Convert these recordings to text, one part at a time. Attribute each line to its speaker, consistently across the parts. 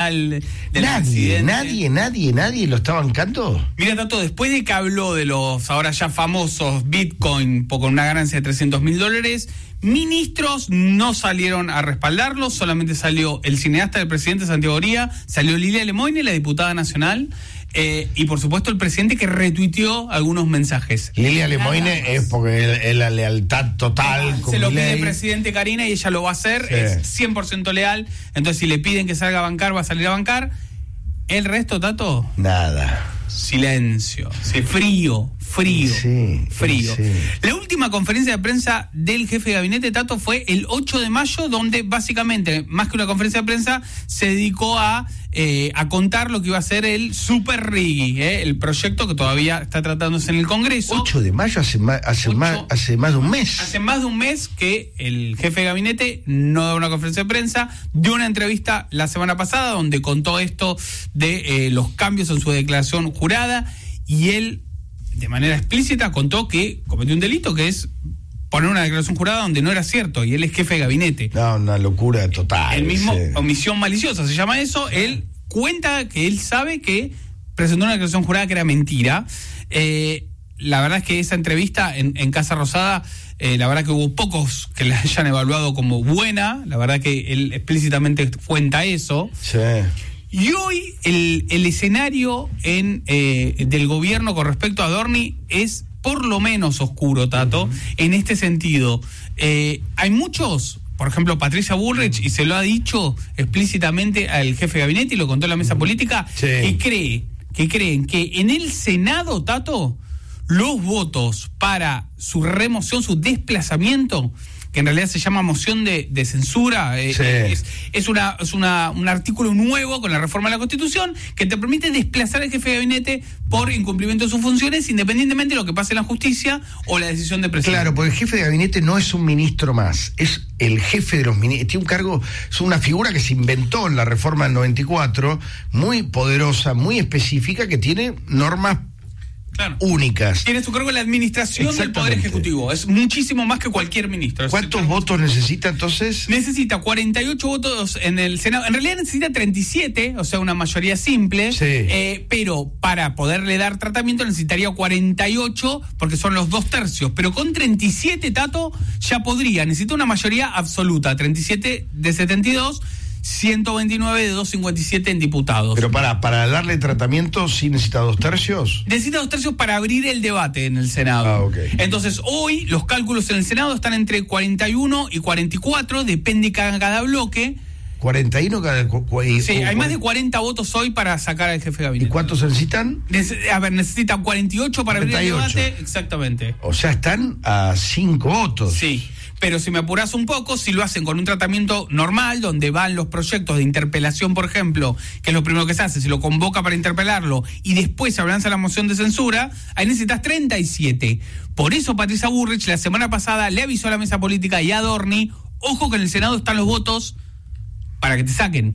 Speaker 1: del accidente.
Speaker 2: Nadie lo está bancando.
Speaker 1: Mira, Tato, después de que habló de los ahora ya famosos Bitcoin con una ganancia de $300.000, ministros no salieron a respaldarlo, solamente salió el cineasta del presidente Santiago Oría, salió Lilia Lemoyne, la diputada nacional, y por supuesto el presidente, que retuiteó algunos mensajes.
Speaker 2: Lilia Lemoyne es porque es la lealtad total.
Speaker 1: Se lo pide el presidente Karina y ella lo va a hacer,
Speaker 2: sí.
Speaker 1: Es 100% leal, entonces si le piden que salga a bancar, va a salir a bancar. El resto, Tato,
Speaker 2: nada.
Speaker 1: Silencio, frío.
Speaker 2: Sí.
Speaker 1: La última conferencia de prensa del jefe de gabinete, Tato, fue el 8 de mayo, donde básicamente, más que una conferencia de prensa, se dedicó a contar lo que iba a ser el Super Riggy, el proyecto que todavía está tratándose en el Congreso.
Speaker 2: 8 de mayo, hace más de un mes.
Speaker 1: Hace más de un mes que el jefe de gabinete no da una conferencia de prensa, dio una entrevista la semana pasada donde contó esto de los cambios en su declaración jurada, y él de manera explícita contó que cometió un delito, que es poner una declaración jurada donde no era cierto, y él es jefe de gabinete.
Speaker 2: No, una locura total.
Speaker 1: El mismo, omisión maliciosa se llama eso. Él cuenta que él sabe que presentó una declaración jurada que era mentira. La verdad es que esa entrevista en Casa Rosada, la verdad que hubo pocos que la hayan evaluado como buena. La verdad que él explícitamente cuenta eso.
Speaker 2: Sí.
Speaker 1: Y hoy el escenario del gobierno con respecto a Adorni es por lo menos oscuro, Tato, en este sentido. Hay muchos, por ejemplo, Patricia Bullrich, y se lo ha dicho explícitamente al jefe de gabinete y lo contó en la mesa política, sí, que creen que en el Senado, Tato, los votos para su remoción, su desplazamiento, que en realidad se llama moción de censura, sí, es un artículo nuevo con la reforma de la Constitución que te permite desplazar al jefe de gabinete por incumplimiento de sus funciones, independientemente de lo que pase en la justicia o la decisión del presidente.
Speaker 2: Claro, porque el jefe de gabinete no es un ministro más, es el jefe de los ministros. Tiene un cargo, es una figura que se inventó en la reforma del 94, muy poderosa, muy específica, que tiene normas únicas.
Speaker 1: Tiene su cargo en la administración del Poder Ejecutivo. Es muchísimo más que cualquier ministro.
Speaker 2: ¿Cuántos votos necesita entonces?
Speaker 1: Necesita 48 votos en el Senado. En realidad necesita 37, o sea, una mayoría simple. Sí. Pero para poderle dar tratamiento necesitaría 48, porque son los 2/3. Pero con 37, Tato, ya podría. Necesita una mayoría absoluta. 37 de 72. 129 de 257 en diputados.
Speaker 2: Pero para darle tratamiento, ¿sí necesita 2/3?
Speaker 1: Necesita 2/3 para abrir el debate en el Senado.
Speaker 2: Okay.
Speaker 1: Entonces, hoy los cálculos en el Senado están entre 41 y 44, depende cada bloque.
Speaker 2: 41 cada...
Speaker 1: Sí, hay más de 40 votos hoy para sacar al jefe de gabinete.
Speaker 2: ¿Y cuántos se necesitan?
Speaker 1: Necesitan 48 para 48. Abrir el debate. Exactamente.
Speaker 2: O sea, están a 5 votos.
Speaker 1: Sí. Pero si me apuras un poco, si lo hacen con un tratamiento normal, donde van los proyectos de interpelación, por ejemplo, que es lo primero que se hace, se lo convoca para interpelarlo y después se avanza la moción de censura, ahí necesitas 37. Por eso Patricia Bullrich la semana pasada le avisó a la mesa política y a Adorni, ojo que en el Senado están los votos para que te saquen.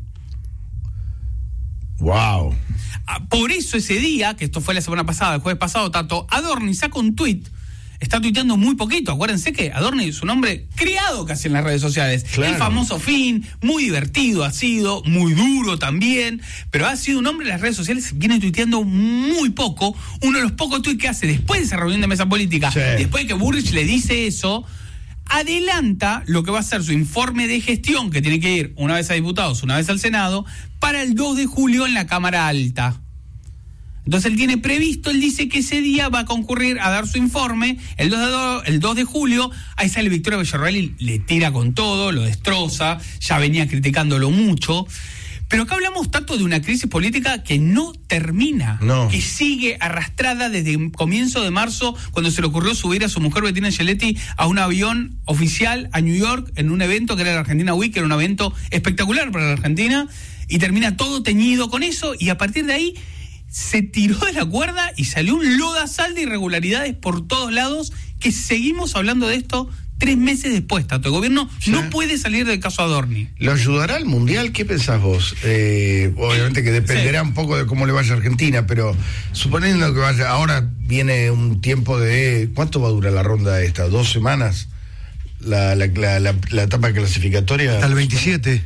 Speaker 2: Wow.
Speaker 1: Por eso ese día, que esto fue la semana pasada, el jueves pasado, Tato, Adorni saca un tuit. Está tuiteando muy poquito. Acuérdense que Adorni es un hombre criado casi en las redes sociales. Claro. El famoso Fin, muy divertido ha sido, muy duro también, pero ha sido un hombre en las redes sociales, viene tuiteando muy poco. Uno de los pocos tuits que hace después de esa reunión de mesa política, sí, después de que Bullrich le dice eso, adelanta lo que va a ser su informe de gestión, que tiene que ir una vez a diputados, una vez al Senado, para el 2 de julio en la Cámara Alta. Entonces él tiene previsto, él dice que ese día va a concurrir a dar su informe, el 2 de julio, ahí sale Victoria Villarroel y le tira con todo, lo destroza, ya venía criticándolo mucho. Pero acá hablamos tanto de una crisis política que no termina, que sigue arrastrada desde el comienzo de marzo, cuando se le ocurrió subir a su mujer Bettina Giletti a un avión oficial a New York en un evento que era la Argentina Week, que era un evento espectacular para la Argentina, y termina todo teñido con eso, y a partir de ahí se tiró de la cuerda y salió un lodazal de irregularidades por todos lados, que seguimos hablando de esto 3 meses después, Tato. El gobierno no puede salir del caso Adorni.
Speaker 2: ¿Lo ayudará al Mundial? ¿Qué pensás vos? Obviamente que dependerá un poco de cómo le vaya a Argentina, pero suponiendo que vaya, ahora viene un tiempo de... ¿Cuánto va a durar la ronda esta? ¿2 semanas? La etapa clasificatoria.
Speaker 3: Hasta el 27.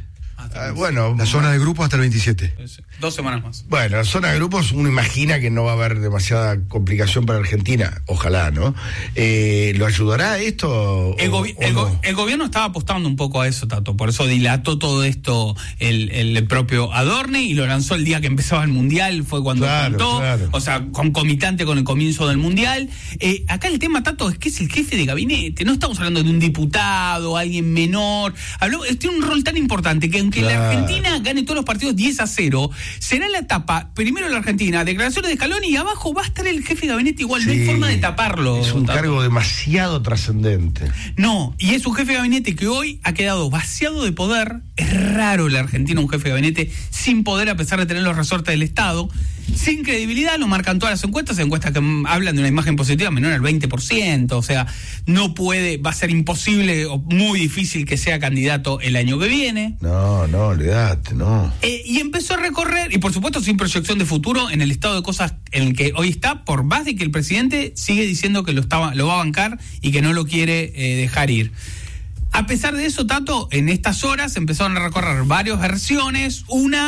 Speaker 2: Bueno,
Speaker 3: la zona de grupos hasta el 27.
Speaker 1: 2 semanas más.
Speaker 2: Bueno, la zona de grupos uno imagina que no va a haber demasiada complicación para Argentina, ojalá, ¿no? ¿Lo ayudará esto?
Speaker 1: El gobierno estaba apostando un poco a eso, Tato, por eso dilató todo esto el propio Adorni y lo lanzó el día que empezaba el Mundial, fue cuando contó, o sea, concomitante con el comienzo del Mundial. Acá el tema, Tato, es que es el jefe de gabinete, no estamos hablando de un diputado, alguien menor, tiene un rol tan importante que aunque la Argentina gane todos los partidos 10-0, será la tapa, primero la Argentina, declaraciones de Scaloni y abajo va a estar el jefe de gabinete igual, no hay forma de taparlo.
Speaker 2: Es un cargo demasiado trascendente.
Speaker 1: No, y es un jefe de gabinete que hoy ha quedado vaciado de poder. Es raro en la Argentina un jefe de gabinete sin poder a pesar de tener los resortes del Estado. Sin credibilidad, lo marcan todas las encuestas que hablan de una imagen positiva menor al 20%, o sea, no puede, va a ser imposible o muy difícil que sea candidato el año que viene.
Speaker 2: No, olvidate, no.
Speaker 1: Y empezó a recorrer, y por supuesto sin proyección de futuro en el estado de cosas en el que hoy está, por más de que el presidente sigue diciendo que lo va a bancar y que no lo quiere dejar ir. A pesar de eso, Tato, en estas horas empezaron a recorrer varias versiones,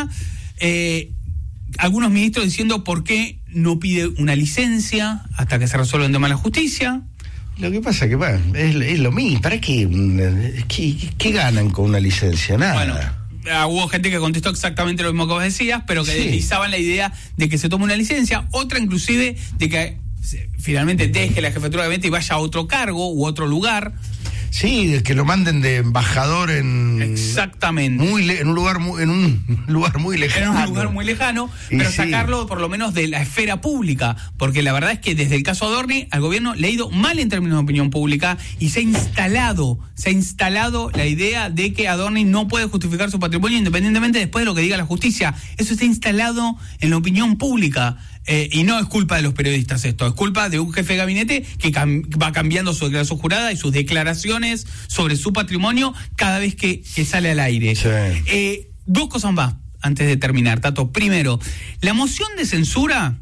Speaker 1: algunos ministros diciendo por qué no pide una licencia hasta que se resuelva el tema de la justicia.
Speaker 2: Lo que pasa que es lo mismo. ¿Para qué? ¿Qué ganan con una licencia? Nada.
Speaker 1: Bueno, hubo gente que contestó exactamente lo mismo que vos decías, pero que deslizaban la idea de que se tome una licencia, otra inclusive de que finalmente deje la jefatura de gabinete y vaya a otro cargo u otro lugar.
Speaker 2: Sí, de que lo manden de embajador
Speaker 1: exactamente
Speaker 2: en un lugar muy lejano.
Speaker 1: En un lugar muy lejano, pero sacarlo por lo menos de la esfera pública, porque la verdad es que desde el caso Adorni al gobierno le ha ido mal en términos de opinión pública y se ha instalado la idea de que Adorni no puede justificar su patrimonio independientemente después de lo que diga la justicia. Eso está instalado en la opinión pública. Y no es culpa de los periodistas esto, es culpa de un jefe de gabinete que va cambiando su declaración jurada y sus declaraciones sobre su patrimonio cada vez que sale al aire. Sí. 2 cosas más antes de terminar, Tato. Primero, la moción de censura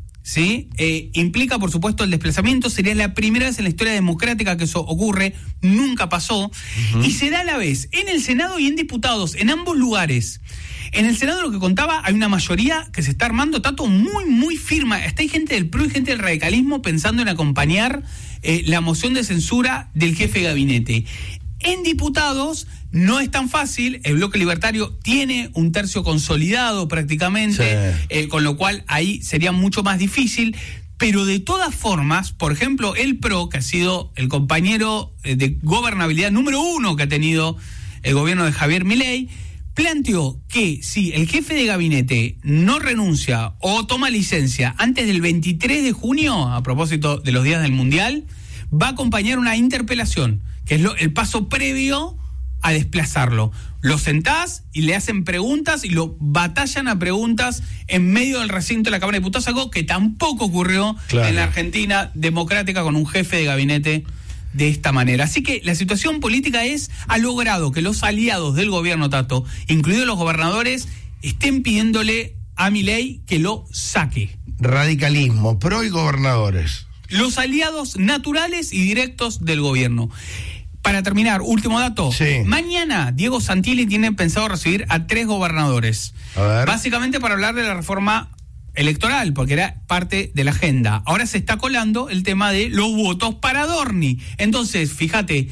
Speaker 1: implica, por supuesto, el desplazamiento. Sería la primera vez en la historia democrática que eso ocurre, nunca pasó, y se da a la vez en el Senado y en diputados, en ambos lugares. En el Senado, lo que contaba, hay una mayoría que se está armando, Tato, muy, muy firme. Hasta hay gente del PRO y gente del radicalismo pensando en acompañar la moción de censura del jefe de gabinete. En diputados no es tan fácil, el bloque libertario tiene un tercio consolidado prácticamente, con lo cual ahí sería mucho más difícil. Pero de todas formas, por ejemplo, el PRO, que ha sido el compañero de gobernabilidad número 1 que ha tenido el gobierno de Javier Milei, planteó que si el jefe de gabinete no renuncia o toma licencia antes del 23 de junio, a propósito de los días del Mundial, va a acompañar una interpelación, que es el paso previo a desplazarlo. Lo sentás y le hacen preguntas y lo batallan a preguntas en medio del recinto de la Cámara de Diputados, algo que tampoco ocurrió en la Argentina democrática con un jefe de gabinete de esta manera. Así que la situación política ha logrado que los aliados del gobierno, Tato, incluidos los gobernadores, estén pidiéndole a Milei que lo saque.
Speaker 2: Radicalismo, PRO y gobernadores.
Speaker 1: Los aliados naturales y directos del gobierno. Para terminar, último dato. Mañana Diego Santilli tiene pensado recibir a 3 gobernadores. A ver. Básicamente para hablar de la reforma electoral, porque era parte de la agenda. Ahora se está colando el tema de los votos para Adorni. Entonces, fíjate,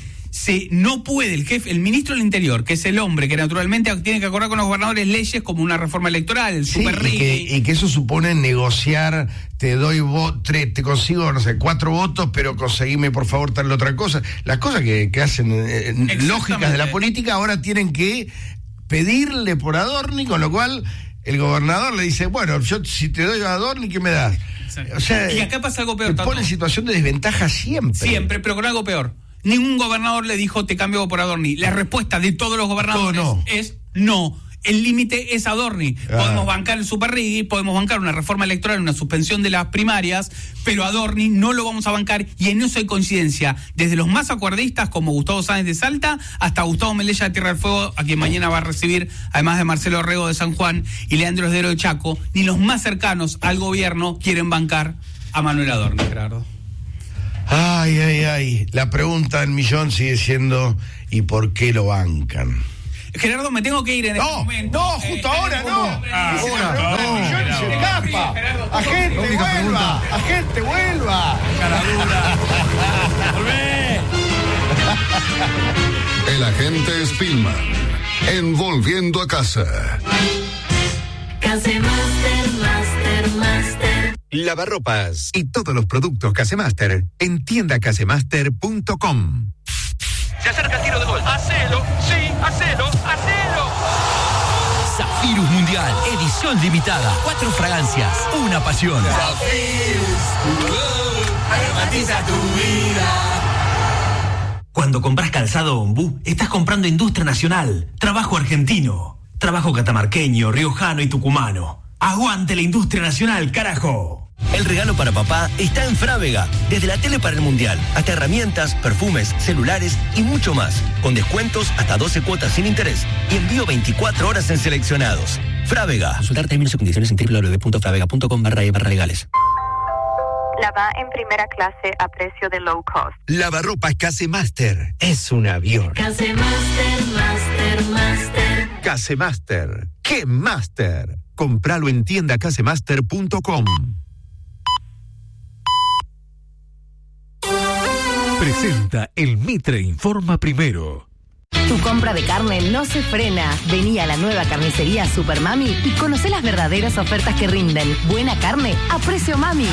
Speaker 1: no puede el ministro del Interior, que es el hombre que naturalmente tiene que acordar con los gobernadores leyes como una reforma electoral, el super
Speaker 2: y que eso supone negociar, te consigo, 4 votos, pero conseguime por favor tal otra cosa. Las cosas que hacen lógicas de la política ahora tienen que pedirle por Adorni, con lo cual el gobernador le dice, bueno, yo si te doy a Adorni, ¿qué me das? O sea,
Speaker 1: y acá pasa algo peor.
Speaker 2: Te pone en situación de desventaja siempre.
Speaker 1: Siempre, pero con algo peor. Ningún gobernador le dijo, te cambio por Adorni. La respuesta de todos los gobernadores es no. El límite es Adorni. Podemos bancar el Superrigui, podemos bancar una reforma electoral, una suspensión de las primarias, pero Adorni no lo vamos a bancar, y en eso hay coincidencia. Desde los más acuerdistas, como Gustavo Sáenz de Salta, hasta Gustavo Melella de Tierra del Fuego, a quien mañana va a recibir, además de Marcelo Orrego de San Juan y Leandro Esdero de Chaco, ni los más cercanos al gobierno quieren bancar a Manuel Adorni, Gerardo.
Speaker 2: Ay. La pregunta del millón sigue siendo, ¿y por qué lo bancan?
Speaker 1: Gerardo, me tengo que ir en este momento.
Speaker 2: No, justo ahora no. Se escapa. Agente, vuelva. Agente, vuelva.
Speaker 1: Cara dura. Volvé.
Speaker 3: El agente Spillman, en Volviendo a Casa.
Speaker 4: Casemaster.
Speaker 5: Lavarropas y todos los productos Casemaster en tiendacasemaster.com.
Speaker 6: Se acerca el tiro de gol. ¡Hacelo! ¡Sí! ¡Hacelo! ¡Hacelo!
Speaker 7: Zafirus Mundial, edición limitada. 4 fragancias, una pasión.
Speaker 4: Zafirus, aromatiza tu vida.
Speaker 7: Cuando compras calzado Ombú, estás comprando industria nacional, trabajo argentino, trabajo catamarqueño, riojano y tucumano. ¡Aguante la industria nacional, carajo!
Speaker 8: El regalo para papá está en Frávega. Desde la tele para el mundial, hasta herramientas, perfumes, celulares y mucho más. Con descuentos hasta 12 cuotas sin interés y envío 24 horas en seleccionados. Frávega. Consultar términos y condiciones en www.fravega.com/legales.
Speaker 9: Lava en primera clase a precio de low cost.
Speaker 5: Lavarropas Casemaster es un avión.
Speaker 4: Casemaster, master.
Speaker 5: Casemaster. ¡Qué master! Compralo en tiendacasemaster.com.
Speaker 10: Presenta el Mitre Informa Primero.
Speaker 11: Tu compra de carne no se frena. Vení a la nueva carnicería Super Mami y conocé las verdaderas ofertas que rinden. Buena carne a precio mami.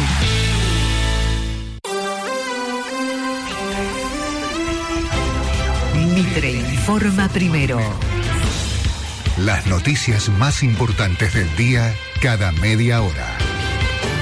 Speaker 10: Mitre Informa Primero.
Speaker 3: Las noticias más importantes del día cada media hora.